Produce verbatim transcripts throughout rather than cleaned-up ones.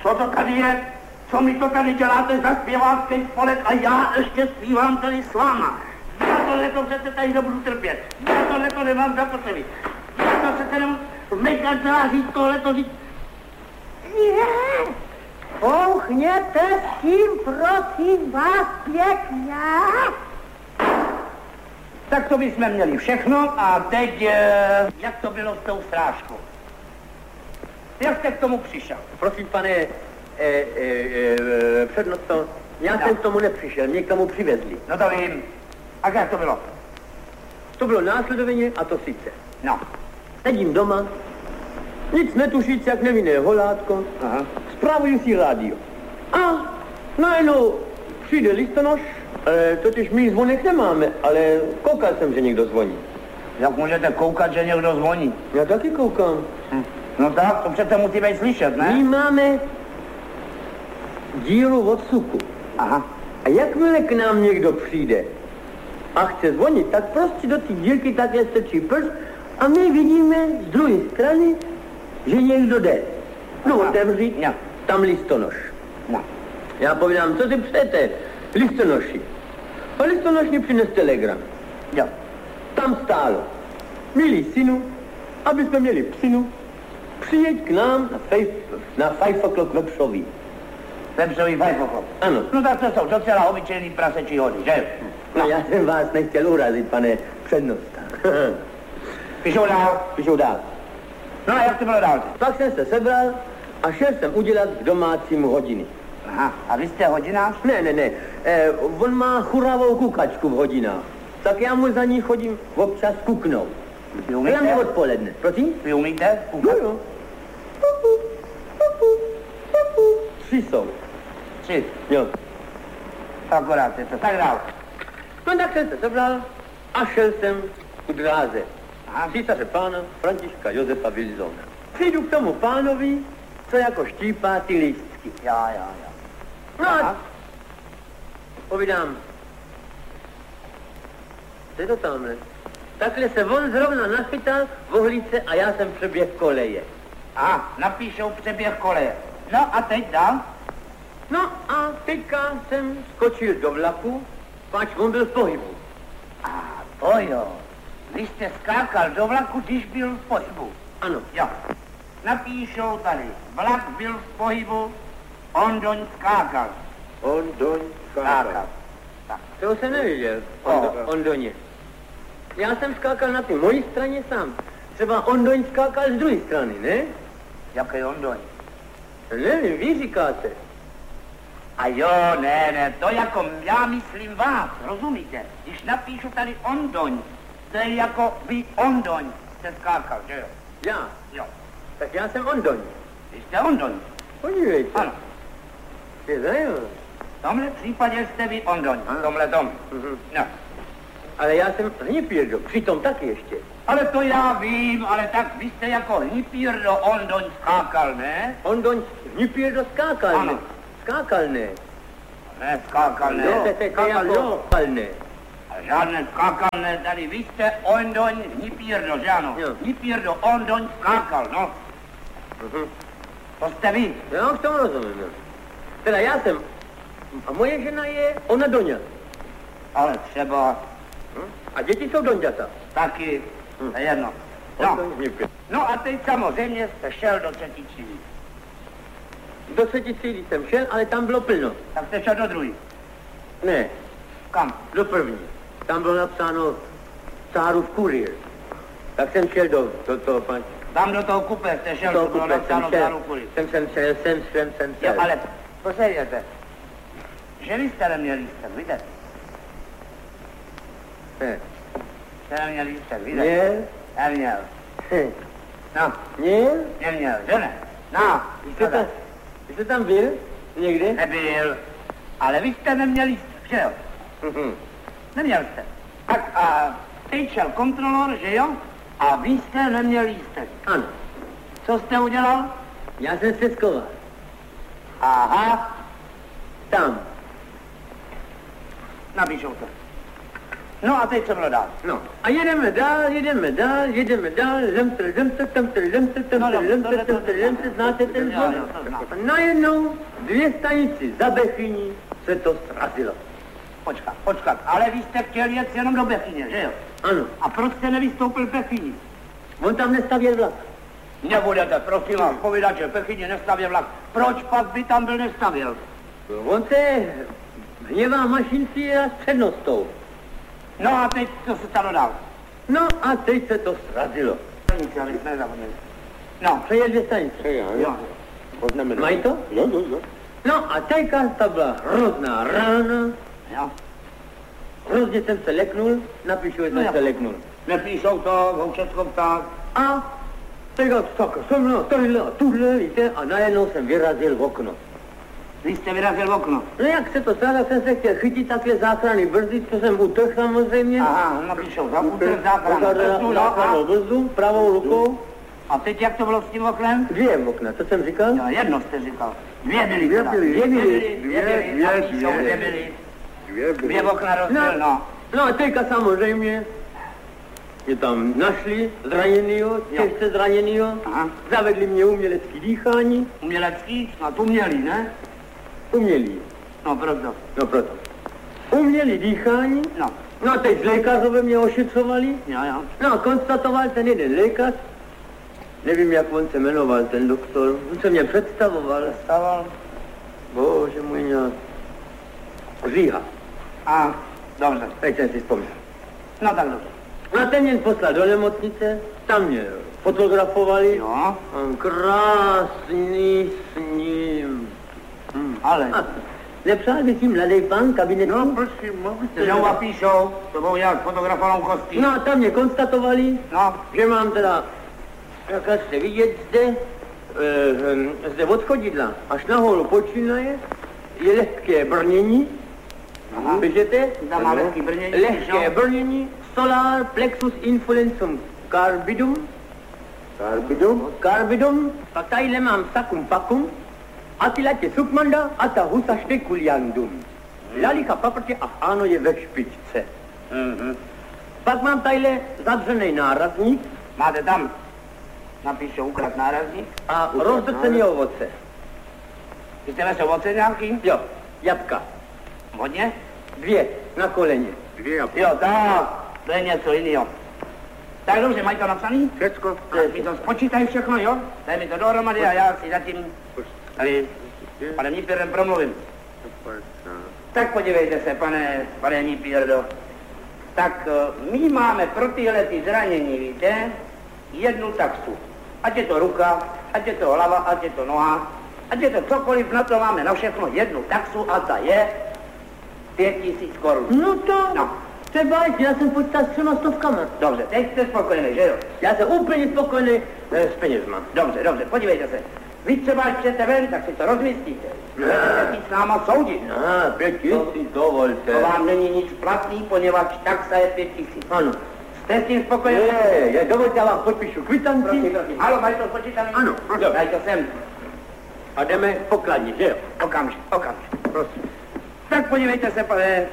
Co to tady je? Co mi to tady děláte za zpěvácký spolek a já ještě zpívám tady s váma? Já tohleto přece tady nebudu trpět. Já tohleto nemám zapotřebí. Já to přece nemám v mé kanceláři tohleto říct. Je, pouchněte s tím, prosím vás, pěkně. Tak to bychom měli všechno a teď, eh, jak to bylo s tou strážkou? Jak jste k tomu přišel? Prosím, pane e, e, e, přednosto, já No. jsem k tomu nepřišel, mě k tomu přivezli. No to vím. A jak to bylo? To bylo následovně a to sice. No. Sedím doma, nic netušíc, jak nevinné holátko, Aha. spravuju si rádio. A najednou přijde listonoš, e, totiž my zvonek nemáme, ale koukal jsem, že někdo zvoní. Jak můžete koukat, že někdo zvoní? Já taky koukám. Hm. No tak, to přece musí být slyšet, ne? My máme díru od suku. Aha. A jakmile k nám někdo přijde a chce zvonit, tak prostě do té dílky takhle strčí prst a my vidíme z druhé strany, že někdo jde. No otevřít, No. tam listonoš. No. Já povídám, co si přejete, listonoši. A listonoš mi přines telegram. Jo. Tam stálo, milý synu, aby jsme měli psinu, přijeď k nám na five, na five o'clock webshoví. Vepřový fajfokop. Ano. No tak to jsou docela obyčejný prasečí hody, že? No, já jsem vás nechtěl urazit, pane přednosta. Píšou dál. Píšou dál. No a jak to bylo dál? Pak jsem se sebral a šel jsem udělat k domácímu hodiny. Aha, a vy jste hodinář? Ne, ne, ne, eh, on má churavou kukačku v hodinách. Tak já mu za ní chodím občas kuknout. Vy umíte? Hlavně odpoledne. Prosím? Vy umíte? No jo. Tři jsou. Tři. Jo. Akorát je to. Tak dál. No tak jsem se sebral a šel jsem ku dráze. Aha. Císaře pána Františka Josefa Wilsona. Přijdu k tomu pánovi, co jako štípá ty lístky. Já, já, já. No a Aha. povídám, co je to tamhle? Takhle se on zrovna nachytal v ohlíce a já jsem přeběh koleje. Aha, napíšou přeběh koleje. No a teď dál? No a teďka jsem skočil do vlaku, pač on byl v pohybu. A to jo. Vy jste skákal do vlaku, když byl v pohybu. Ano. Jo. Napíšou tady. Vlak byl v pohybu, Ondoň skákal. On doň Skákal. Tak. To jsem neviděl, O. on, on doně. Já jsem skákal na té mojí straně sám. Třeba on doň skákal z druhé strany, ne? Jaký Ondoň? Nevím, vy říkáte. A jo, ne, ne, to jako já myslím vás, rozumíte? Když napíšu tady Ondoň, to je jako vy Ondoň jste skákal, že jo? Já. Jo. Tak já jsem on doň. Vy jste Ondoň. Podívejte. Ano. Je zajímavé. V tomhle případě jste vy Ondoň. V tomhle tom. Mhm. No. Ale já jsem Hnipírdo, přitom taky ještě. Ale to já vím, ale tak vy jste jako Hnipírdo Ondoň skákal, ne? On doň Hnipírdo skákal, Ano. ne? Skákal, ne? Ne, skákal, ne. Jo, to je Skákal, jo. jako skákal, ne? A žádné skákal, ne, tady vy jste Ondoň Hnipírdo, že ano? Jo. Hnipírdo Ondoň skákal, no. Mhm. To jste vy. Já už tomu rozumím. No. Teda já jsem, a moje žena je ona Doňa. Ale třeba Hm? A děti jsou Doňďata. taky, Hm. to je jedno. On No. doň Hnipírdo. No a teď samozřejmě jste šel do třetí třídy. Do třetí třídy jsem šel, ale tam bylo plno. Tak jste šel do druhý. Ne, Kam? do první. Tam bylo napsáno Cárův kurýr. Tak jsem šel do, do toho, pan, Tam do toho kupe jste šel, do to toho bylo kupe, napsáno jsem za šel, ruku. jsem, jsem šel, jsem, jsem, jsem Jo, šel. ale posledujete. Že vy jste neměl lístek, víte? Ne. Jste neměl lístek, víte? Měl? Neměl. Hm. No, Měl? neměl, že ne? No, Vy jste tam, vy jste tam byl? Někdy? nebyl. Ale vy jste neměl lístek, že jo? Mhm. Neměl jste. Tak a teď šel kontrolor, že jo? A vy jste neměl lístek. Ano. Co jste udělal? Já jsem se skoval. Aha, Tam. napíšou to. No a teď co bylo dál? No a jedeme dál, jedeme dál, jedeme dál, zemtr, zemtr, temtr, zemtr, temtr, zemtr, temtr, zemtr, znáte ten zvon? A najednou dvě stanici za Bechyní se to srazilo. Počkat, počkat, ale vy jste chtěl jet jenom do Bechyně, že jo? Ano. A proč jste nevystoupil v Bechyni? On tam nestavěl vlak. Nebudete, prosím vás, povídat, že v Bechyni nestavěl vlak. Proč pak by tam byl nestavěl? On se hněvá mašinci a s přednostou. No a teď co se stalo dál? No a teď se to srazilo. Nic, ale jsme nezapomněli. No, Přejel dvě stanice. jo. Mají to? Jo, jo, jo. No a teďka ta byla hrozná rána. Jo. Hrozně jsem se leknul, napíšu, že No jsem jo. se leknul. Nepíšou to, Voučecko pták. A teďka tak jsem no, tohle a tuhle, víte, a najednou jsem vyrazil v okno. Vy jste vyrazil v okno. No jak se to stalo, jsem se chtěl chytit takhle záchranný brzdy, co jsem utrhl samozřejmě. Aha, napíšou, za útrh záchranu. Záchrannou záchrannou brzdu, pravou rukou. A teď jak to bylo s tím oknem? Dvě okna, co jsem říkal? Jo, jedno jste říkal. Dvě byly Dvě teda. byly, dvě byly. Dvě byly, Dvě, napíšou, dvě. dvě byly. Dvě byly. Dvě okna rozbil, no. No a teďka samozřejmě je tam našli zraněnýho, těžce zraněnýho, Aha. zavedli mě umělecký dýchání, Umělecký, snad umělý, ne? umělý, No, proto. no proto. Umělý dýchání, No, no a teď lékařové mě ošetřovali, jo, jo. no a konstatoval ten jeden lékař, nevím, jak on se jmenoval, ten doktor, on se mě představoval, Staval. bože můj nějak, Říha, A, dobře. teď jsem si vzpomněl. No tak dobře. No a ten mě poslal do nemocnice, tam mě fotografovali, Jo, mám krásný sním. Hm. ale. A nepřál by si mladý pán kabinetu? No, prosím, můžete. Jo, a píšou, to budou nějak fotografovanou kostí. No a tam mě konstatovali, No, že mám teda, jak jste vidět zde, e, zde od chodidla až nahoru počínaje, je lehké brnění, Aha. běžete? tam má lehký brnění. Lehké brnění, solar plexus influencum carbidum, Carbidum? carbidum, pak tadyhle mám sakum pakum, atilatě sukmanda a ta husa štekuliandum. Lalika paprtě a ano je ve špičce. Mhm. Pak mám tadyhle zadřený nárazník Máte tam? Napíšou ukrad nárazník. a rozdrcený ovoce. Vy jste vesel ovoce nějaký? Jo, jabka. Hodně? Dvě na koleně. Dvě a Jo, tak, to je něco jiného. Tak dobře, mají to napsaný? Všecko. Tak mi to spočítají všechno, jo? Daj mi to dohromady a já si zatím tady s panem Nípěrdem promluvím. Tak podívejte se, pane, pane Nípěrdo. Tak uh, my máme pro tyhle ty zranění, víte, jednu taxu. Ať je to ruka, ať je to hlava, ať je to noha, ať je to cokoliv, na to máme na všechno jednu taxu a ta je pět tisíc korun. No to, No. třeba, já jsem počítal s třema stovkama. Dobře, teď jste spokojený, že jo? Já jsem úplně spokojený eh, s penězma. Dobře, dobře, podívejte se. Vy třeba až chcete ven, tak si to rozmyslíte. Budete si s náma soudit. A, pět tisíc, dovolte. To vám není nic platný, poněvadž taxa je pět tisíc. Ano. Jste s tím spokojený? Je, je, dovolte, já vám podpíšu kvitanci. Prosím, prosím. Halo, mají to spočítaný? Ano, prosím. Daj to sem. A jdeme v pokladni, že jo? Okamžik, okamžik, prosím. Tak podívejte se, pane,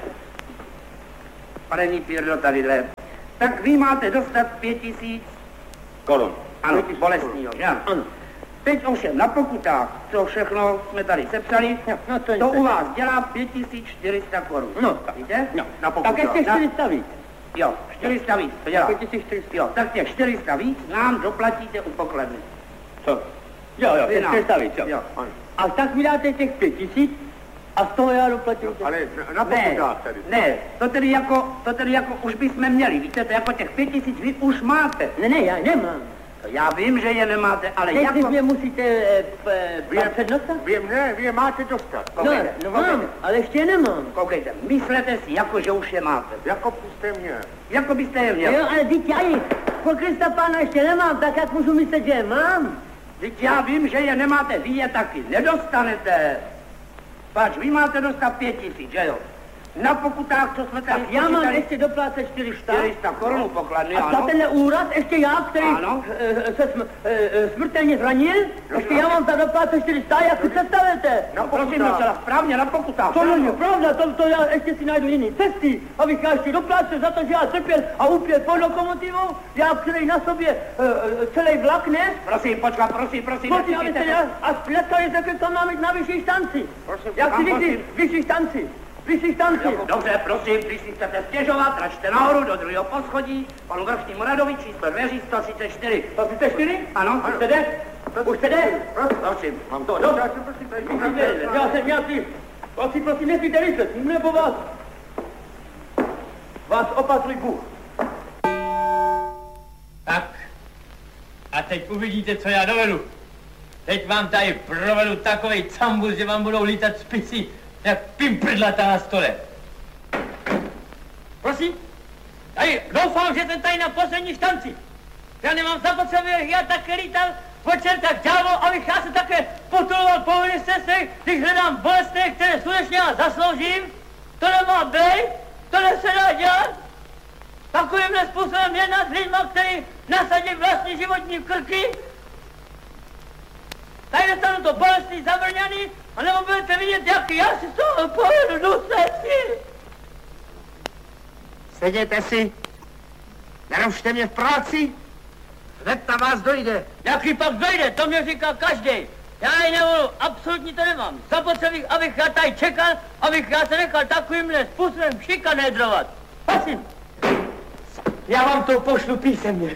pane Nípěrdo, tadyhle. Tak vy máte dostat pět tisíc, Korun. ano, bolestního, že? Ano. Teď ovšem na pokutách, to všechno jsme tady sepsali, No, to je to nic. u vás dělá pět tisíc čtyři sta korun. No, tak. Víte? No, na tak ještě čtyři sta víc. Jo, čtyři sta víc, to dělá. pět tisíc čtyři sta. Jo, tak těch čtyři sta víc nám doplatíte u pokladny. Co? Jo, jo, Vy těch nám. čtyři sta víc, jo. Jo. Ano. A tak mi dáte těch pět tisíc a z toho já doplatím. Ale na Ne, pokutách tady. ne, to tedy jako, to tedy jako už bychom měli, víte, to jako těch pět tisíc vy už máte. Ne, ne, já nemám. To já vím, že je nemáte, ale Teď jako... si mě musíte e, e, Vy je, přednostat? vy je, ne, vy je máte dostat. No, Koukejte, no koukejte. mám, ale ještě je nemám. Koukejte, myslete si, jako že už je máte. Jako puste mě. Jako byste je měl. Jo, ale teď já ji po Krista pána ještě nemám, tak jak můžu myslet, že je mám? Vždyť já vím, že je nemáte, vy je taky nedostanete. Pač, vy máte dostat pět tisíc, že jo? Na pokutách, co jsme tady... Tak já mám ještě doplácet čtyři sta. čtyři sta korun pokladny, A za ano. tenhle úraz ještě já, který Ano. eh, se sm, eh, smrtelně zranil, ještě já mám za doplácet čtyři sta, jak si představíte? No prosím, docela správně, na pokutách. To není pravda, to, to já ještě si najdu jiný cesty, abych já ještě doplácel za to, že já trpěl a upěl pod lokomotivou, já který na sobě uh, celý vlak, ne? Prosím, počkat, prosím, prosím. Prosím, abyste já, a dneska řekl, kam mám jít na vyšší stanci. Prosím, Jak si kam, vyšší, prosím? vyšší stanci, vyšší stanci. Dobře, prosím, když si chcete stěžovat, račte nahoru do druhého poschodí, panu Vrchnímu Radovi, číslo dveří sto třicet čtyři. sto třicet čtyři? Ano, Už jde? Už jde? prosím. Mám to, dobře. Já jsem nějaký, vás si prosím nesmíte myslet, nebo vás, vás opatří Bůh. Tak, a teď uvidíte, co já dovedu. Teď vám tady provedu takovej cambus, že vám budou lítat spisy, jak pimprdlata na stole. Prosím, tady doufám, že jsem tady na poslední štanci. Já nemám zapotřebí, jak já také lítal po čertách ďábel, abych já se také potuloval po ministerstvech, když hledám bolestné, které skutečně já zasloužím. To nemá být, to se dá dělat. Takovýmhle způsobem jednat s lidma, který nasadí vlastní životní krky. Tady dostanu to bolestný, zabrňaný, anebo budete vidět, jak já si z toho povedu důsledky. Seděte si, nerušte mě v práci, hned na vás dojde. Jaký pak dojde, to mě říká každý. Já ji nevolil, absolutně to nemám. Zapotřebí, abych já tady čekal, abych já se nechal takovýmhle způsobem šikanédrovat. Prosím. Já vám to pošlu písemně.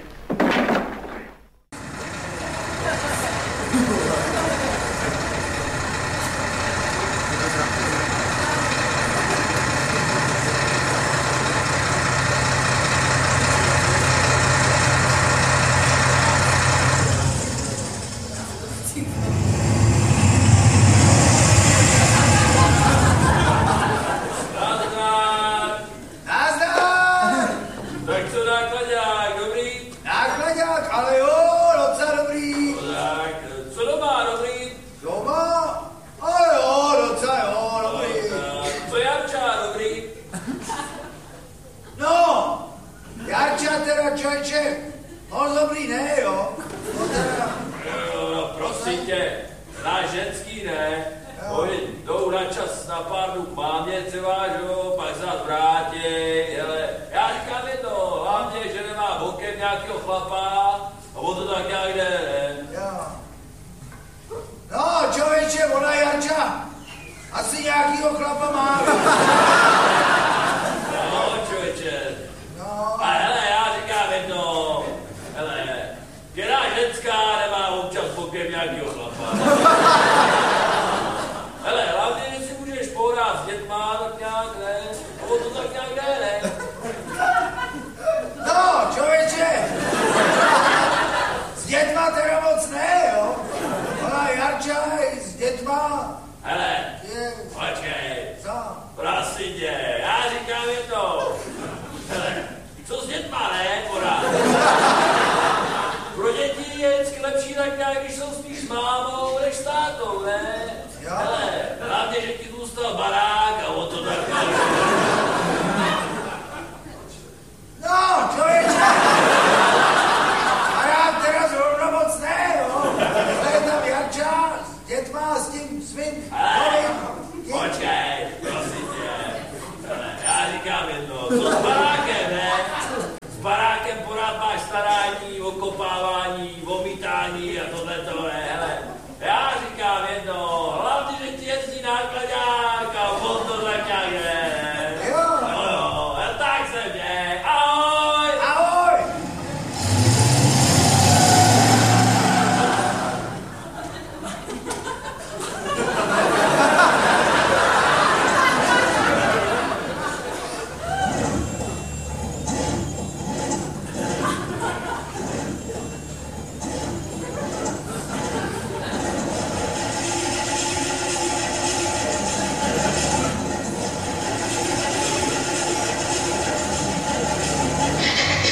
Pro děti je vždycky lepší tak nějak, když jsou spíš s mámou než s tátou, ne?